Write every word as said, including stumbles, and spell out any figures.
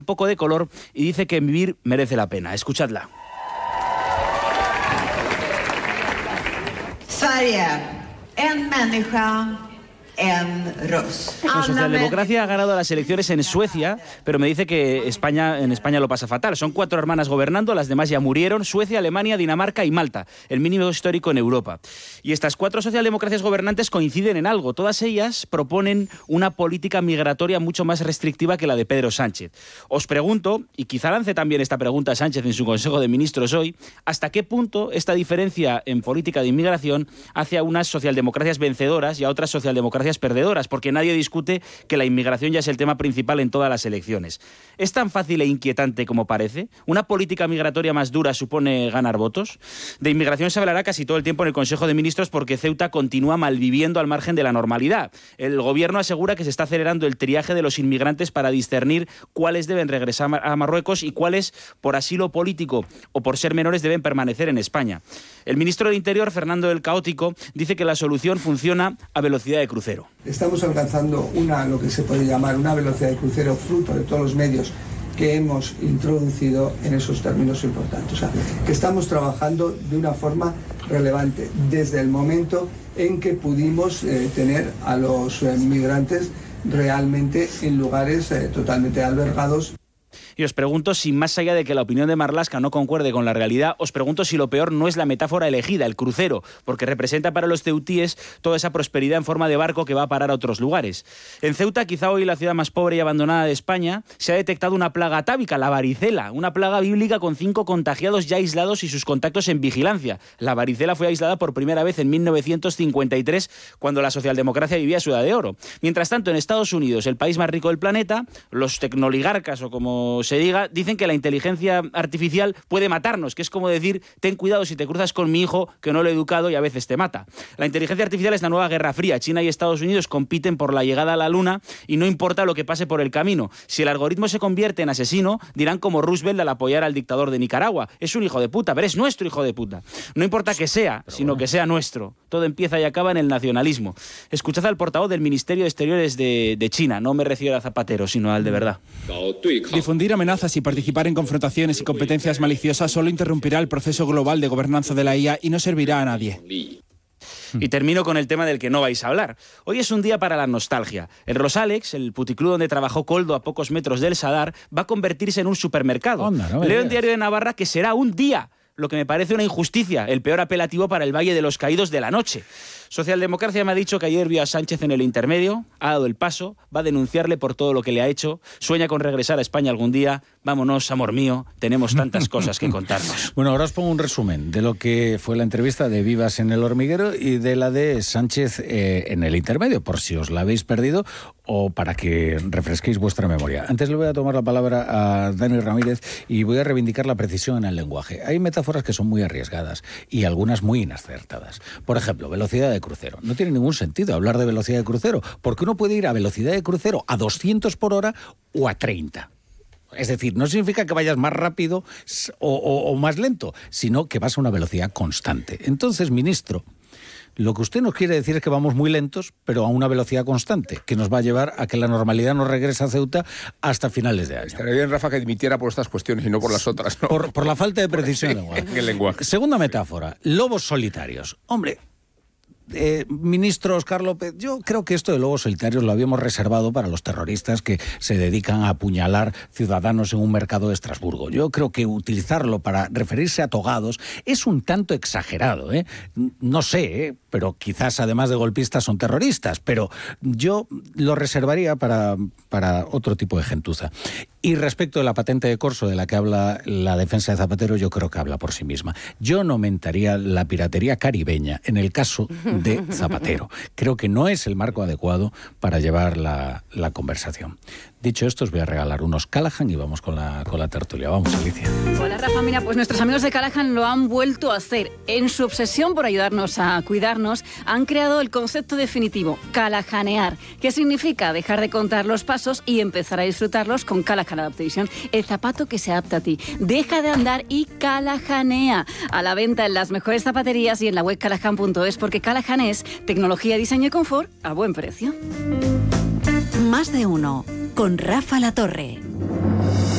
un poco de color y dice que vivir merece la pena. Escuchadla. Sverige, en människa, en röst. La socialdemocracia ha ganado las elecciones en Suecia, pero me dice que España, en España lo pasa fatal. Son cuatro hermanas gobernando, las demás ya murieron: Suecia, Alemania, Dinamarca y Malta, el mínimo histórico en Europa. Y estas cuatro socialdemocracias gobernantes coinciden en algo. Todas ellas proponen una política migratoria mucho más restrictiva que la de Pedro Sánchez. Os pregunto, y quizá lance también esta pregunta a Sánchez en su Consejo de Ministros hoy, ¿hasta qué punto esta diferencia en política de inmigración hace a unas socialdemocracias vencedoras y a otras socialdemocracias perdedoras? Porque nadie discute que la inmigración ya es el tema principal en todas las elecciones. ¿Es tan fácil e inquietante como parece? ¿Una política migratoria más dura supone ganar votos? De inmigración se hablará casi todo el tiempo en el Consejo de Ministros porque Ceuta continúa malviviendo al margen de la normalidad. El gobierno asegura que se está acelerando el triaje de los inmigrantes para discernir cuáles deben regresar a Marruecos y cuáles, por asilo político o por ser menores, deben permanecer en España. El ministro de Interior, Fernando el Caótico, dice que la solución funciona a velocidad de crucero. Estamos alcanzando una, lo que se puede llamar una velocidad de crucero fruto de todos los medios que hemos introducido en esos términos importantes. O sea, que estamos trabajando de una forma relevante desde el momento en que pudimos eh, tener a los eh, migrantes realmente en lugares eh, totalmente albergados. Y os pregunto si, más allá de que la opinión de Marlaska no concuerde con la realidad, os pregunto si lo peor no es la metáfora elegida, el crucero, porque representa para los ceutíes toda esa prosperidad en forma de barco que va a parar a otros lugares. En Ceuta, quizá hoy la ciudad más pobre y abandonada de España, se ha detectado una plaga atávica, la varicela, una plaga bíblica con cinco contagiados ya aislados y sus contactos en vigilancia. La varicela fue aislada por primera vez en mil novecientos cincuenta y tres, cuando la socialdemocracia vivía su edad de oro. Mientras tanto, en Estados Unidos, el país más rico del planeta, los tecnoligarcas, o como se diga, dicen que la inteligencia artificial puede matarnos, que es como decir: ten cuidado si te cruzas con mi hijo, que no lo he educado y a veces te mata. La inteligencia artificial es la nueva guerra fría. China y Estados Unidos compiten por la llegada a la luna y no importa lo que pase por el camino. Si el algoritmo se convierte en asesino, dirán como Roosevelt al apoyar al dictador de Nicaragua: es un hijo de puta, pero es nuestro hijo de puta. No importa que sea, sino que sea nuestro. Todo empieza y acaba en el nacionalismo. Escuchad al portavoz del Ministerio de Exteriores de, de China. No me refiero a Zapatero, sino al de verdad. Difundir amenazas y participar en confrontaciones y competencias maliciosas solo interrumpirá el proceso global de gobernanza de la I A y no servirá a nadie. Y termino con el tema del que no vais a hablar. Hoy es un día para la nostalgia. El Rosalex, el puticlub donde trabajó Koldo a pocos metros del Sadar, va a convertirse en un supermercado. Onda, no Leo en Diario de Navarra que será un día, lo que me parece una injusticia, el peor apelativo para el Valle de los Caídos de la noche. Socialdemocracia me ha dicho que ayer vio a Sánchez en el intermedio, ha dado el paso, va a denunciarle por todo lo que le ha hecho, sueña con regresar a España algún día. Vámonos, amor mío, tenemos tantas cosas que contarnos. Bueno, ahora os pongo un resumen de lo que fue la entrevista de Vivas en El Hormiguero y de la de Sánchez eh, en el intermedio, por si os la habéis perdido o para que refresquéis vuestra memoria. Antes le voy a tomar la palabra a Dani Ramírez y voy a reivindicar la precisión en el lenguaje. Hay metáforas que son muy arriesgadas y algunas muy inacertadas. Por ejemplo, velocidad de crucero. No tiene ningún sentido hablar de velocidad de crucero, porque uno puede ir a velocidad de crucero a doscientos por hora o a treinta. Es decir, no significa que vayas más rápido o, o, o más lento, sino que vas a una velocidad constante. Entonces, ministro, lo que usted nos quiere decir es que vamos muy lentos, pero a una velocidad constante, que nos va a llevar a que la normalidad nos regrese a Ceuta hasta finales de año. Estaría bien, Rafa, que dimitiera por estas cuestiones y no por las otras, ¿no? Por, por la falta de precisión en el lenguaje. Segunda metáfora, lobos solitarios. Hombre, Eh, ministro Óscar López, yo creo que esto de lobos solitarios lo habíamos reservado para los terroristas que se dedican a apuñalar ciudadanos en un mercado de Estrasburgo. Yo creo que utilizarlo para referirse a togados es un tanto exagerado, ¿eh? No sé, ¿eh? Pero quizás además de golpistas son terroristas, pero yo lo reservaría para, para otro tipo de gentuza. Y respecto de la patente de corso de la que habla la defensa de Zapatero, yo creo que habla por sí misma. Yo no aumentaría la piratería caribeña en el caso de Zapatero. Creo que no es el marco adecuado para llevar la, la conversación. Dicho esto, os voy a regalar unos Callahan y vamos con la, con la tertulia. Vamos, Alicia. Hola, Rafa. Mira, pues nuestros amigos de Callahan lo han vuelto a hacer. En su obsesión por ayudarnos a cuidarnos, han creado el concepto definitivo, Callahanear, que significa dejar de contar los pasos y empezar a disfrutarlos con Callahan Adaptation, el zapato que se adapta a ti. Deja de andar y Callahanea. A la venta en las mejores zapaterías y en la web callahan punto es, porque Callahan es tecnología, diseño y confort a buen precio. Más de uno, con Rafa Latorre.